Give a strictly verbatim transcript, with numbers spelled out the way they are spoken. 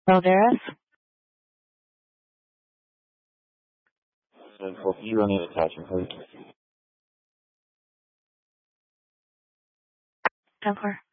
Balderas? And for you on the attachment, please. ten four.